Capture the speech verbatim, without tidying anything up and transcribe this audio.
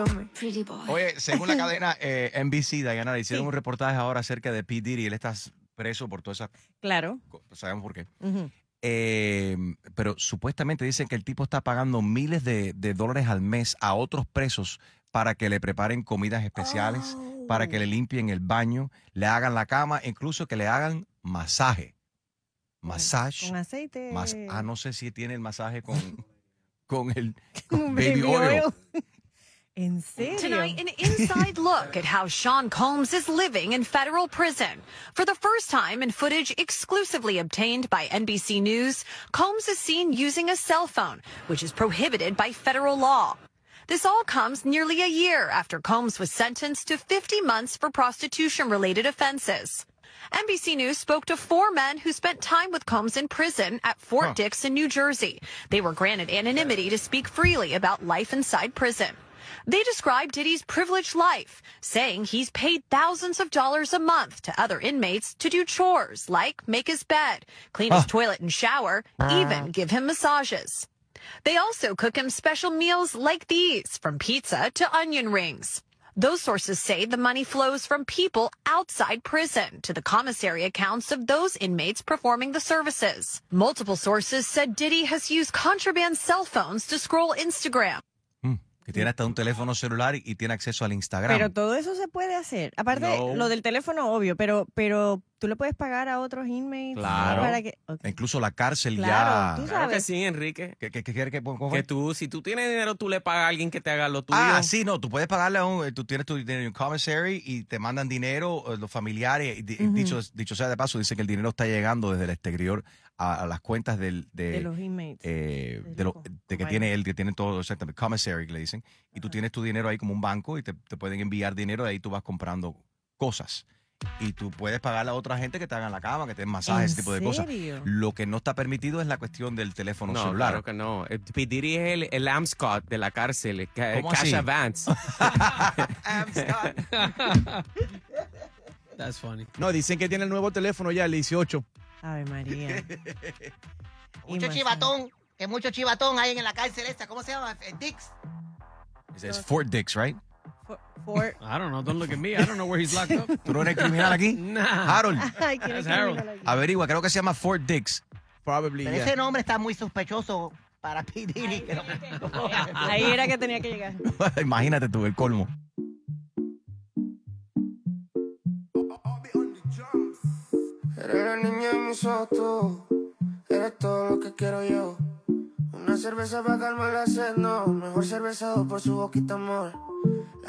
Pretty boy. Oye, según la cadena eh, N B C, Diana, le hicieron Sí. un reportaje ahora acerca de P. Diddy. Él está preso por todas esas Claro. cosas. Sabemos por qué. Ujú. Eh, pero supuestamente dicen que el tipo está pagando miles de, de dólares al mes a otros presos para que le preparen comidas especiales, Oh. para que le limpien el baño, le hagan la cama, incluso que le hagan masaje. Massage. Con aceite. Mas, ah, no sé si tiene el masaje con, con el Con con baby, oil. ¿En serio? Tonight, an inside look at how Sean Combs is living in federal prison. For the first time in footage exclusively obtained by N B C News, Combs is seen using a cell phone, which is prohibited by federal law. This all comes nearly a year after Combs was sentenced to fifty months for prostitution-related offenses. N B C News spoke to four men who spent time with Combs in prison at Fort Huh. Dix in New Jersey. They were granted anonymity to speak freely about life inside prison. They described Diddy's privileged life, saying he's paid thousands of dollars a month to other inmates to do chores like make his bed, clean his Ah. toilet and shower, even give him massages. They also cook him special meals like these, from pizza to onion rings. Those sources say the money flows from people outside prison to the commissary accounts of those inmates performing the services. Multiple sources said Diddy has used contraband cell phones to scroll Instagram. Que tiene hasta un teléfono celular y, y tiene acceso al Instagram. Pero todo eso se puede hacer. Aparte, No. lo del teléfono, obvio, pero, pero tú le puedes pagar a otros inmates Claro. para que... Ok. Incluso la cárcel Claro, ya... tú Claro que sabes. sí, Enrique. ¿Qué, qué, qué quiere que cómo Que fue? tú, si tú tienes dinero, tú le pagas a alguien que te haga lo tuyo. Ah, sí, no, tú puedes pagarle a un, tú tienes tu dinero en un commissary y te mandan dinero, eh, los familiares, y di- Ujú. dicho, dicho sea de paso, dice que el dinero está llegando desde el exterior a, a las cuentas del, de, De los inmates. eh, Del de, lo- loco. de que Vaya. tiene él, que tiene todo, exactamente, commissary que le dicen, y tú tienes tu dinero ahí como un banco y te, te pueden enviar dinero y ahí tú vas comprando cosas. Y tú puedes pagarle a otra gente que te hagan la cama, que te den masajes, ¿En ese tipo de cosas. serio? Lo que no está permitido es la cuestión del teléfono No, celular. claro que no. Eh, P. Diddy es el, el Amscott de la cárcel, el ca- ¿Cómo cash así? advance. That's funny. No, dicen que tiene el nuevo teléfono ya, el dieciocho. Ave María. Y Mucho más- chivatón, que mucho chivatón hay en la cárcel esta. ¿Cómo se llama? Eh, Dix. Es Fort Dix, right? For- for- I don't know. Don't look at me. I don't know where he's locked up. ¿Tú no eres criminal aquí? Nah. Harold, Ay, ¿quién es That's Harold. criminal aquí? averigua, creo que se llama Fort Dix. Probably, Pero yeah. ese nombre está muy sospechoso para P. Diddy. que no- Ahí era que tenía que llegar. Imagínate tú, el colmo. Eres la niña en mis ojos, tú. Eres todo lo que quiero yo. Una cerveza para calmar la sed, no. Mejor cervezado por su boquita, amor.